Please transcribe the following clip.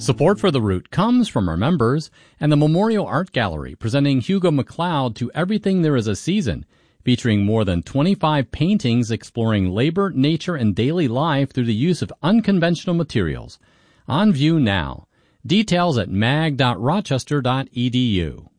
Support for The Root comes from our members and the Memorial Art Gallery, presenting Hugo MacLeod to Everything There Is a Season, featuring more than 25 paintings exploring labor, nature, and daily life through the use of unconventional materials. On view now. Details at mag.rochester.edu.